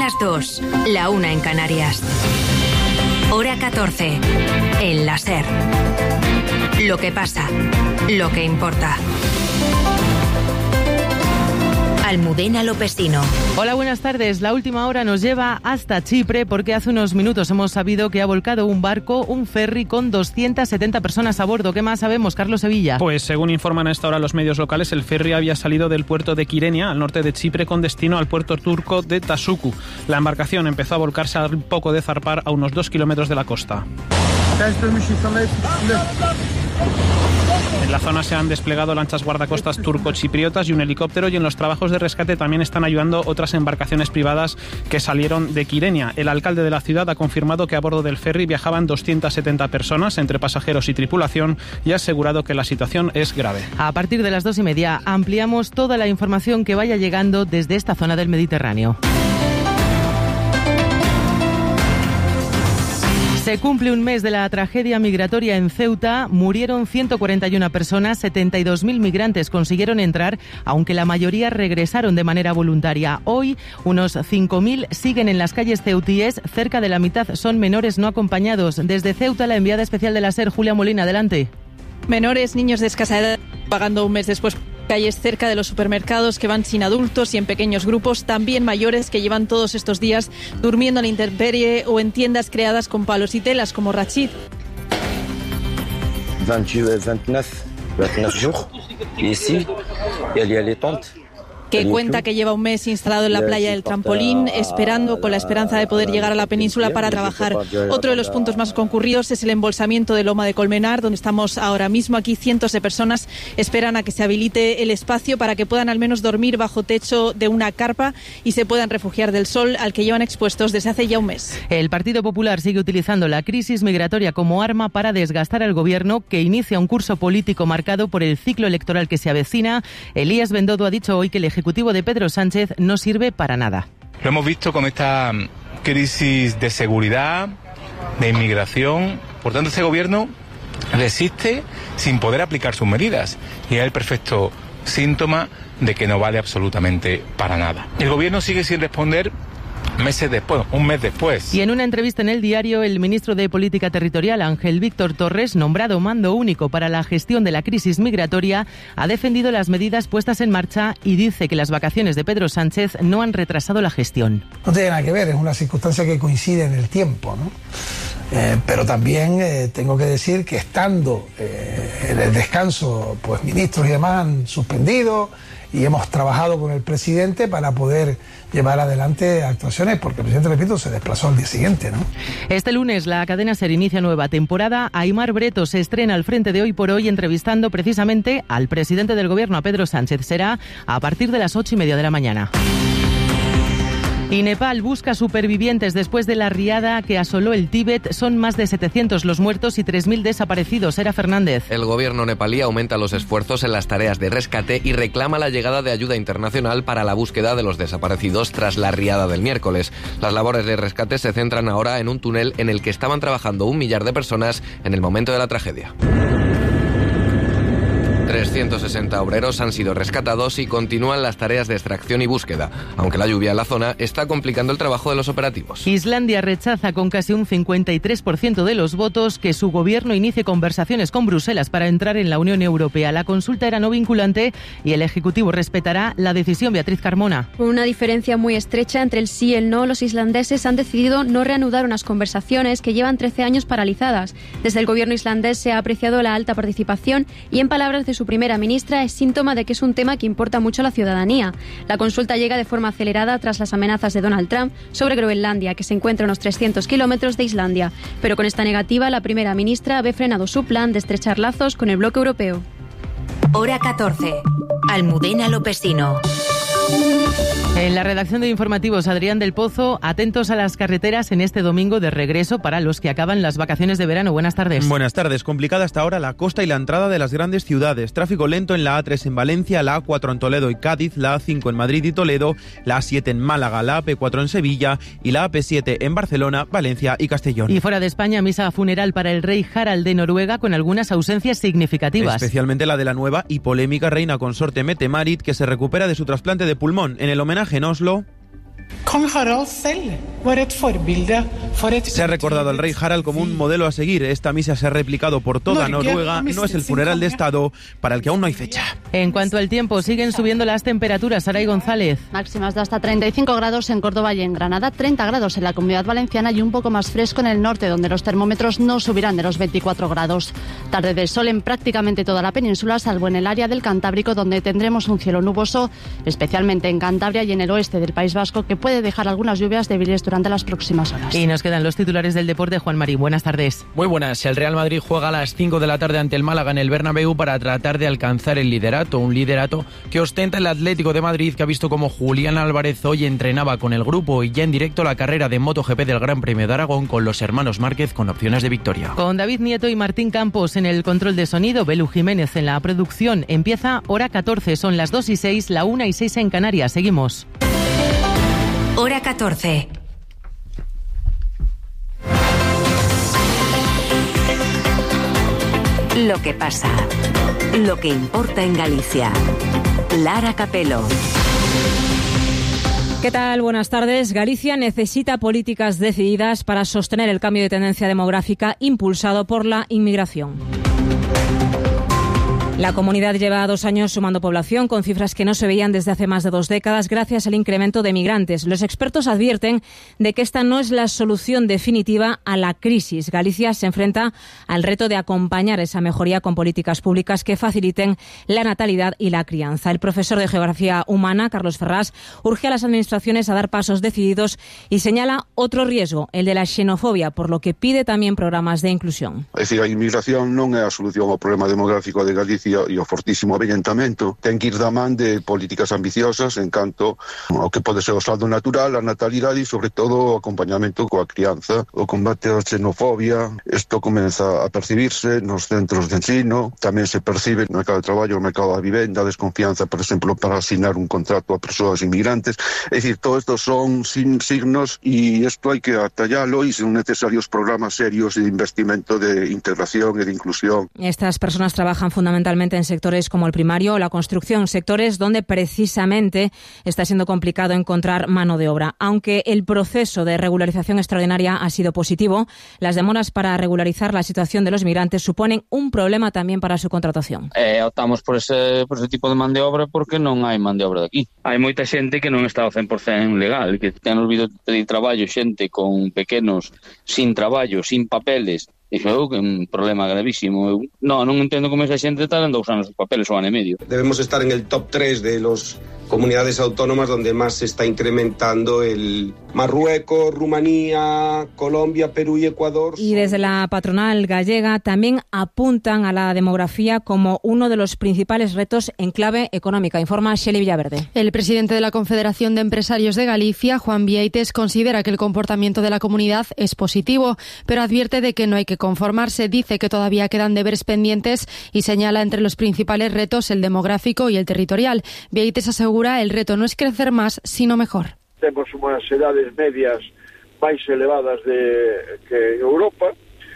las 2, la 1 en Canarias. Hora 14, en la SER. Lo que pasa, lo que importa. Almudena Lopesino. Hola, buenas tardes. La última hora nos lleva hasta Chipre porque hace unos minutos hemos sabido que ha volcado un barco, un ferry con 270 personas a bordo. ¿Qué más sabemos, Carlos Sevilla? Pues según informan a esta hora los medios locales, el ferry había salido del puerto de Kyrenia, al norte de Chipre, con destino al puerto turco de Tasuku. La embarcación empezó a volcarse al poco de zarpar a unos 2 kilómetros de la costa. En la zona se han desplegado lanchas guardacostas turco-chipriotas y un helicóptero, y en los trabajos de rescate también están ayudando otras embarcaciones privadas que salieron de Kyrenia. El alcalde de la ciudad ha confirmado que a bordo del ferry viajaban 270 personas, entre pasajeros y tripulación, y ha asegurado que la situación es grave. A partir de las 2:30 ampliamos toda la información que vaya llegando desde esta zona del Mediterráneo. Se cumple un mes de la tragedia migratoria en Ceuta. Murieron 141 personas, 72.000 migrantes consiguieron entrar, aunque la mayoría regresaron de manera voluntaria. Hoy, unos 5.000 siguen en las calles ceutíes. Cerca de la mitad son menores no acompañados. Desde Ceuta, la enviada especial de la SER, Julia Molina, adelante. Menores, niños de escasa edad, pagando un mes después calles cerca de los supermercados que van sin adultos y en pequeños grupos, también mayores que llevan todos estos días durmiendo en la intemperie o en tiendas creadas con palos y telas, como Rachid. 29 jours, ici, il y a les tentes. Que cuenta que lleva un mes instalado en la playa del Trampolín, esperando con la esperanza de poder llegar a la península para trabajar. Otro de los puntos más concurridos es el embolsamiento de Loma de Colmenar, donde estamos ahora mismo. Aquí cientos de personas esperan a que se habilite el espacio para que puedan al menos dormir bajo techo de una carpa y se puedan refugiar del sol al que llevan expuestos desde hace ya un mes. El Partido Popular sigue utilizando la crisis migratoria como arma para desgastar al gobierno, que inicia un curso político marcado por el ciclo electoral que se avecina. Elías Bendodo ha dicho hoy que el Ejecutivo de Pedro Sánchez no sirve para nada. Lo hemos visto con esta crisis de seguridad, de inmigración. Por tanto, este gobierno resiste sin poder aplicar sus medidas y es el perfecto síntoma de que no vale absolutamente para nada. El gobierno sigue sin responder meses después, un mes después. Y en una entrevista en El Diario, el ministro de Política Territorial, Ángel Víctor Torres, nombrado mando único para la gestión de la crisis migratoria, ha defendido las medidas puestas en marcha y dice que las vacaciones de Pedro Sánchez no han retrasado la gestión. No tiene nada que ver, es una circunstancia que coincide en el tiempo, ¿no? Pero también tengo que decir que estando en el descanso, pues ministros y demás han suspendido y hemos trabajado con el presidente para poder llevar adelante actuaciones, porque el presidente, repito, se desplazó al día siguiente, ¿no? Este lunes la cadena SER inicia nueva temporada. Aimar Breto se estrena al frente de Hoy por Hoy, entrevistando precisamente al presidente del gobierno, a Pedro Sánchez. Será a partir de las 8:30 de la mañana. Y Nepal busca supervivientes después de la riada que asoló el Tíbet. Son más de 700 los muertos y 3.000 desaparecidos. Era Fernández. El gobierno nepalí aumenta los esfuerzos en las tareas de rescate y reclama la llegada de ayuda internacional para la búsqueda de los desaparecidos tras la riada del miércoles. Las labores de rescate se centran ahora en un túnel en el que estaban trabajando 1 millar de personas en el momento de la tragedia. 360 obreros han sido rescatados y continúan las tareas de extracción y búsqueda, aunque la lluvia en la zona está complicando el trabajo de los operativos. Islandia rechaza con casi un 53% de los votos que su gobierno inicie conversaciones con Bruselas para entrar en la Unión Europea. La consulta era no vinculante y el Ejecutivo respetará la decisión. Beatriz Carmona. Con una diferencia muy estrecha entre el sí y el no, los islandeses han decidido no reanudar unas conversaciones que llevan 13 años paralizadas. Desde el gobierno islandés se ha apreciado la alta participación y, en palabras de su primera ministra, es síntoma de que es un tema que importa mucho a la ciudadanía. La consulta llega de forma acelerada tras las amenazas de Donald Trump sobre Groenlandia, que se encuentra a unos 300 kilómetros de Islandia. Pero con esta negativa, la primera ministra ve frenado su plan de estrechar lazos con el bloque europeo. Hora 14. Almudena Lopesino. En la redacción de Informativos, Adrián del Pozo, atentos a las carreteras en este domingo de regreso para los que acaban las vacaciones de verano. Buenas tardes. Buenas tardes. Complicada hasta ahora la costa y la entrada de las grandes ciudades. Tráfico lento en la A3 en Valencia, la A4 en Toledo y Cádiz, la A5 en Madrid y Toledo, la A7 en Málaga, la AP4 en Sevilla y la AP7 en Barcelona, Valencia y Castellón. Y fuera de España, misa funeral para el rey Harald de Noruega con algunas ausencias significativas. Especialmente la de la nueva y polémica reina consorte Mette-Marit, que se recupera de su trasplante de pulmón. En el homenaje en Oslo... Se ha recordado al rey Harald como un modelo a seguir. Esta misa se ha replicado por toda Noruega. No es el funeral de Estado para el que aún no hay fecha. En cuanto al tiempo, siguen subiendo las temperaturas. Saray González. Máximas de hasta 35 grados en Córdoba y en Granada, 30 grados en la Comunidad Valenciana y un poco más fresco en el norte, donde los termómetros no subirán de los 24 grados. Tarde de sol en prácticamente toda la península, salvo en el área del Cantábrico, donde tendremos un cielo nuboso, especialmente en Cantabria y en el oeste del País Vasco, que puede dejar algunas lluvias débiles durante las próximas horas. Y nos quedan los titulares del deporte. Juan Marí, buenas tardes. Muy buenas. El Real Madrid juega a las 5 de la tarde ante el Málaga en el Bernabéu para tratar de alcanzar el liderato, un liderato que ostenta el Atlético de Madrid, que ha visto como Julián Álvarez hoy entrenaba con el grupo y ya en directo la carrera de MotoGP del Gran Premio de Aragón con los hermanos Márquez con opciones de victoria. Con David Nieto y Martín Campos en el control de sonido, Belu Jiménez en la producción. Empieza hora 14, son las 2:06, la 1:06 en Canarias. Seguimos. Hora 14. Lo que pasa, lo que importa en Galicia. Lara Capelo. ¿Qué tal? Buenas tardes. Galicia necesita políticas decididas para sostener el cambio de tendencia demográfica impulsado por la inmigración. La comunidad lleva 2 años sumando población con cifras que no se veían desde hace más de 2 décadas gracias al incremento de migrantes. Los expertos advierten de que esta no es la solución definitiva a la crisis. Galicia se enfrenta al reto de acompañar esa mejoría con políticas públicas que faciliten la natalidad y la crianza. El profesor de Geografía Humana, Carlos Ferrás, urge a las administraciones a dar pasos decididos y señala otro riesgo, el de la xenofobia, por lo que pide también programas de inclusión. É dicir, a inmigración non é a solución ao problema demográfico de Galicia e o fortísimo avellentamento. Ten que ir da man de políticas ambiciosas en canto ao que pode ser o saldo natural, a natalidade e, sobre todo, o acompañamento coa crianza, o combate á xenofobia. Isto comeza a percibirse nos centros de ensino, tamén se percibe no mercado de traballo, no mercado da vivenda, desconfianza, por exemplo, para asignar un contrato a persoas inmigrantes. É dicir, todo isto son signos e isto hai que atallalo e son necesarios programas serios de investimento de integración e de inclusión. Estas personas trabajan fundamentalmente en sectores como el primario o la construcción, sectores donde precisamente está siendo complicado encontrar mano de obra. Aunque el proceso de regularización extraordinaria ha sido positivo, las demoras para regularizar la situación de los migrantes suponen un problema también para su contratación. Optamos por ese tipo de man de obra porque non hai man de obra de aquí. Hai moita xente que non está ao 100% legal, que ten olvido de pedir traballo, xente con pequenos, sin traballo, sin papeles. Dixo que é un problema gravísimo. Non entendo como esa xente está dando 2 anos os papeles, o ano e medio. Debemos estar en el top 3 de los comunidades autónomas donde más se está incrementando el Marruecos, Rumanía, Colombia, Perú y Ecuador. Y desde la patronal gallega también apuntan a la demografía como uno de los principales retos en clave económica, informa Xeli Villaverde. El presidente de la Confederación de Empresarios de Galicia, Juan Vieites, considera que el comportamiento de la comunidad es positivo, pero advierte de que no hay que conformarse. Dice que todavía quedan deberes pendientes y señala entre los principales retos el demográfico y el territorial. Vieites asegura el reto no es crecer más, sino mejor. Temos unhas edades medias máis elevadas que en Europa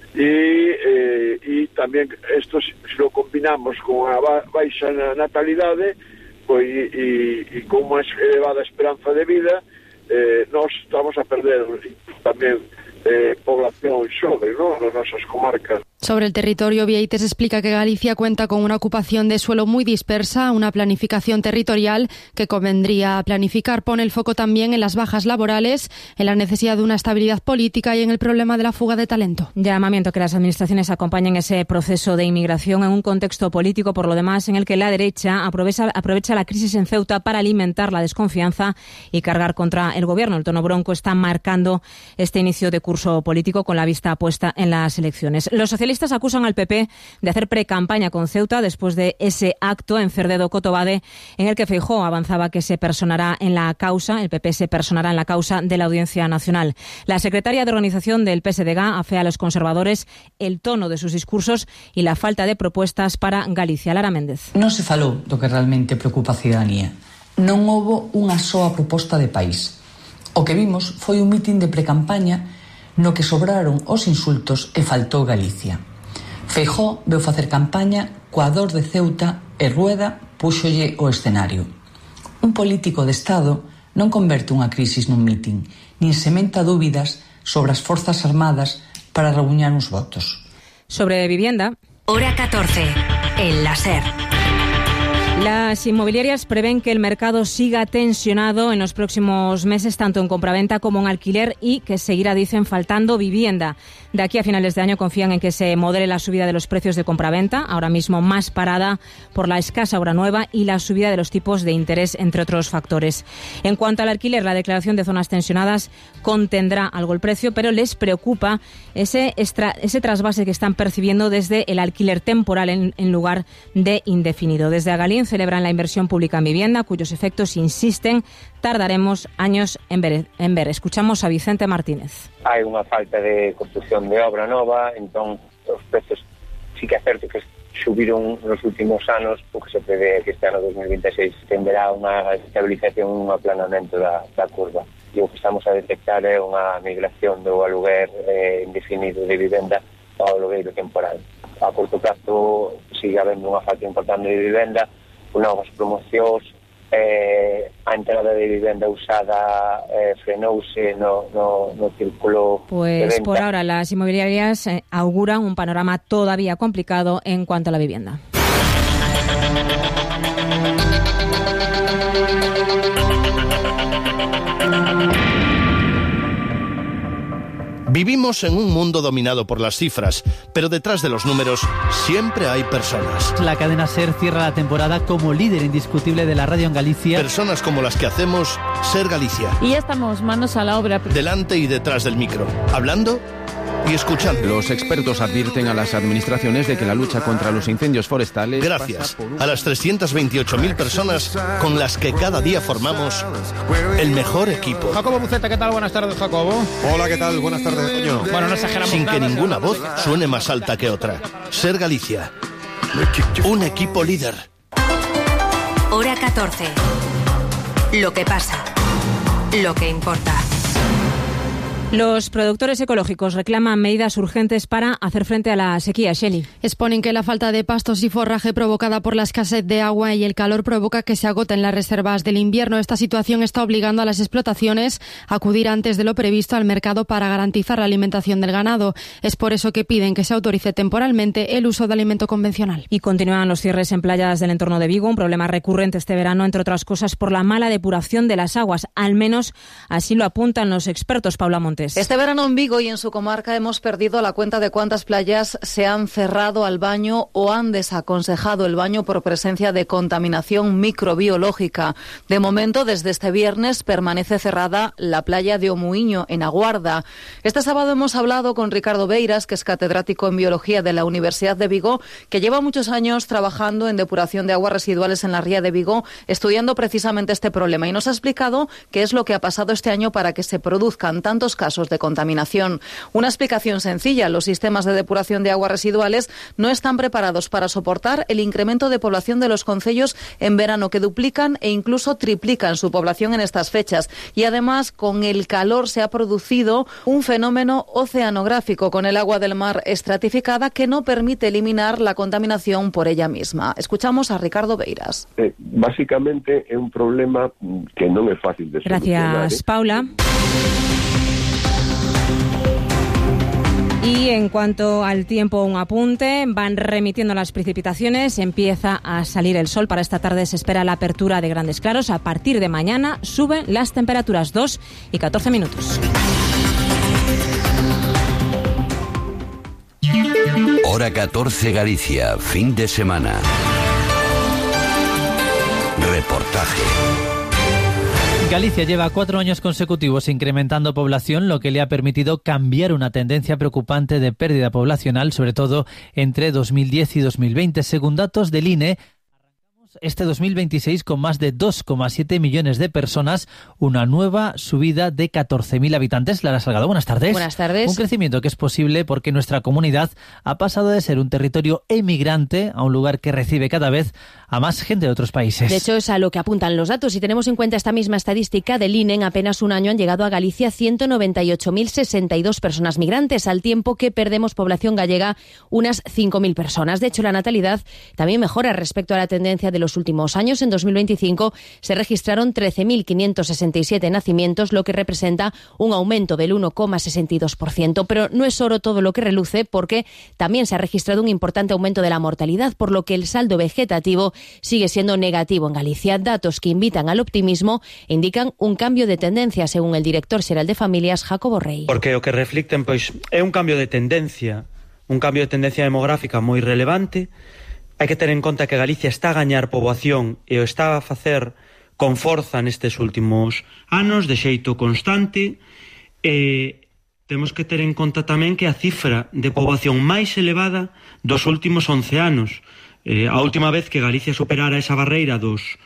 e tamén isto se lo combinamos con a baixa natalidade e con máis elevada esperanza de vida, nós estamos a perder tamén población xoven, non, nas nosas comarcas. Sobre el territorio, Vieites explica que Galicia cuenta con una ocupación de suelo muy dispersa, una planificación territorial que convendría planificar. Pone el foco también en las bajas laborales, en la necesidad de una estabilidad política y en el problema de la fuga de talento. Llamamiento que las administraciones acompañen ese proceso de inmigración en un contexto político, por lo demás, en el que la derecha aprovecha la crisis en Ceuta para alimentar la desconfianza y cargar contra el gobierno. El tono bronco está marcando este inicio de curso político con la vista puesta en las elecciones. Los socialistas acusan al PP de hacer pre-campaña con Ceuta después de ese acto en Cerdedo-Cotobade en el que Feijóo avanzaba que se personará en la causa, el PP se personará en la causa de la Audiencia Nacional. La secretaria de organización del PSDG afea a los conservadores el tono de sus discursos y la falta de propuestas para Galicia. Lara Méndez. Non se falou do que realmente preocupa a ciudadanía. Non houbo unha soa proposta de país. O que vimos foi un mitin de pre-campaña no que sobraron os insultos e faltou Galicia. Feijóo veu facer campaña coa dor de Ceuta e Rueda púxolle o escenario. Un político de Estado non converte unha crisis nun mitin, nin sementa dúbidas sobre as forzas armadas para rebuñar uns votos. Sobre vivienda. Hora 14, en la SER. Las inmobiliarias prevén que el mercado siga tensionado en los próximos meses, tanto en compraventa como en alquiler, y que seguirá, dicen, faltando vivienda. De aquí a finales de año confían en que se modere la subida de los precios de compraventa, ahora mismo más parada por la escasa obra nueva y la subida de los tipos de interés, entre otros factores. En cuanto al alquiler, la declaración de zonas tensionadas contendrá algo el precio, pero les preocupa ese trasvase que están percibiendo desde el alquiler temporal en lugar de indefinido. Desde Agalín celebran la inversión pública en vivienda, cuyos efectos, insisten, tardaremos años en ver. Escuchamos a Vicente Martínez. Hai unha falta de construción de obra nova, entón os prezos sí que é certo que subiron nos últimos anos, porque se prevé que este ano 2026 tenderá unha estabilización, un aplanamento da curva. E o que estamos a detectar é unha migración do aluguer indefinido de vivenda ao alugueiro temporal. A corto prazo sigue habendo unha falta importante de vivenda, con novas promocións, a entrada de vivenda usada frenouse no círculo de venta. Por ahora las inmobiliarias auguran un panorama todavía complicado en cuanto a la vivienda. Vivimos en un mundo dominado por las cifras, pero detrás de los números siempre hay personas. La cadena SER cierra la temporada como líder indiscutible de la radio en Galicia. Personas como las que hacemos SER Galicia. Y ya estamos manos a la obra. Delante y detrás del micro, hablando y escuchando. Los expertos advierten a las administraciones de que la lucha contra los incendios forestales... Gracias a las 328.000 personas con las que cada día formamos el mejor equipo. Jacobo Buceta, ¿qué tal? Buenas tardes, Jacobo. Hola, ¿qué tal? Buenas tardes, Toño. Bueno, no exageramos. Sin que ninguna voz suene más alta que otra. SER Galicia. Un equipo líder. Hora 14. Lo que pasa. Lo que importa. Los productores ecológicos reclaman medidas urgentes para hacer frente a la sequía. Shelley. Exponen que la falta de pastos y forraje provocada por la escasez de agua y el calor provoca que se agoten las reservas del invierno. Esta situación está obligando a las explotaciones a acudir antes de lo previsto al mercado para garantizar la alimentación del ganado. Es por eso que piden que se autorice temporalmente el uso de alimento convencional. Y continúan los cierres en playas del entorno de Vigo, un problema recurrente este verano, entre otras cosas, por la mala depuración de las aguas. Al menos así lo apuntan los expertos. Paula Montes. Este verano en Vigo y en su comarca hemos perdido la cuenta de cuántas playas se han cerrado al baño o han desaconsejado el baño por presencia de contaminación microbiológica. De momento, desde este viernes, permanece cerrada la playa de Omuiño, en Aguarda. Este sábado hemos hablado con Ricardo Beiras, que es catedrático en Biología de la Universidad de Vigo, que lleva muchos años trabajando en depuración de aguas residuales en la ría de Vigo, estudiando precisamente este problema. Y nos ha explicado qué es lo que ha pasado este año para que se produzcan tantos casos de contaminación. Una explicación sencilla: los sistemas de depuración de aguas residuales no están preparados para soportar el incremento de población de los concellos en verano, que duplican e incluso triplican su población en estas fechas. Y además, con el calor se ha producido un fenómeno oceanográfico, con el agua del mar estratificada, que no permite eliminar la contaminación por ella misma. Escuchamos a Ricardo Beiras. Básicamente é un problema que non é fácil de solucionar. Gracias, Paula. Y en cuanto al tiempo, un apunte: van remitiendo las precipitaciones, empieza a salir el sol. Para esta tarde se espera la apertura de grandes claros. A partir de mañana suben las temperaturas, 2 y 14 minutos. Hora 14 Galicia, fin de semana. Reportaje. Galicia lleva 4 años consecutivos incrementando población, lo que le ha permitido cambiar una tendencia preocupante de pérdida poblacional, sobre todo entre 2010 y 2020. Según datos del INE, este 2026 con más de 2,7 millones de personas, una nueva subida de 14.000 habitantes. Lara Salgado, buenas tardes. Buenas tardes. Un crecimiento que es posible porque nuestra comunidad ha pasado de ser un territorio emigrante a un lugar que recibe cada vez a más gente de otros países. De hecho, es a lo que apuntan los datos. Si tenemos en cuenta esta misma estadística del INE, en apenas un año han llegado a Galicia 198.062 personas migrantes, al tiempo que perdemos población gallega unas 5.000 personas. De hecho, la natalidad también mejora respecto a la tendencia del los últimos años. En 2025 se registraron 13.567 nacimientos, lo que representa un aumento del 1,62%. Pero no es oro todo lo que reluce, porque también se ha registrado un importante aumento de la mortalidad, por lo que el saldo vegetativo sigue siendo negativo en Galicia. Datos que invitan al optimismo e indican un cambio de tendencia, según el director xeral de Familias, Jacobo Rey. Porque o que reflicten é un cambio de tendencia demográfica moi relevante. Hai que ter en conta que Galicia está a gañar poboación e o está a facer con forza nestes últimos anos, de xeito constante, e temos que ter en conta tamén que a cifra de poboación máis elevada dos últimos 11 anos. A última vez que Galicia superara esa barreira dos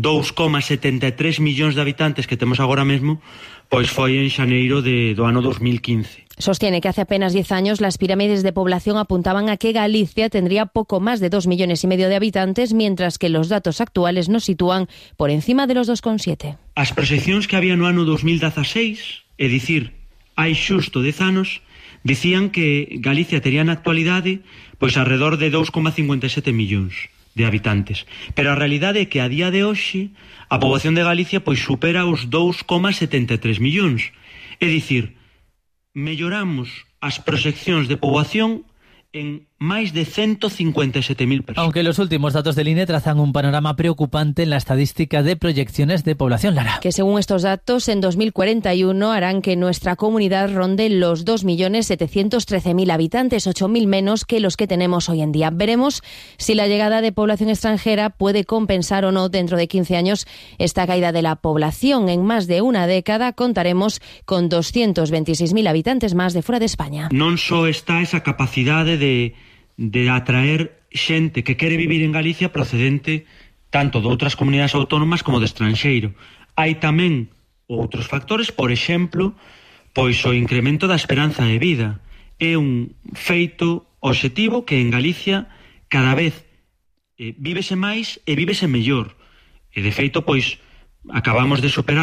2,73 millóns de habitantes que temos agora mesmo, pois foi en xaneiro do ano 2015. Sostiene que hace apenas 10 años las pirámides de población apuntaban a que Galicia tendría poco más de 2,5 millones de habitantes, mientras que los datos actuales nos sitúan por encima de los 2,7. As proxeccións que había no ano 2016, é dicir, hai xusto 10 anos, dicían que Galicia tería na actualidade pois alrededor de 2,57 millóns de habitantes. Pero a realidade é que a día de hoxe a poboación de Galicia pois supera os 2,73 millóns. É dicir, melloramos as proxeccións de poboación en máis de 157.000 personas. Aunque los últimos datos del INE trazan un panorama preocupante en la estadística de proyecciones de población, Lara. Que según estos datos, en 2041 harán que nuestra comunidad ronde los 2.713.000 habitantes, 8.000 menos que los que tenemos hoy en día. Veremos si la llegada de población extranjera puede compensar o no dentro de 15 años esta caída de la población. En más de una década contaremos con 226.000 habitantes más de fuera de España. Non só está esa capacidade de atraer xente que quere vivir en Galicia procedente tanto de outras comunidades autónomas como de estranxeiro. Hai tamén outros factores, por exemplo, pois o incremento da esperanza de vida. É un feito obxectivo que en Galicia cada vez vívese máis e vívese mellor. E de feito, pois, acabamos de superar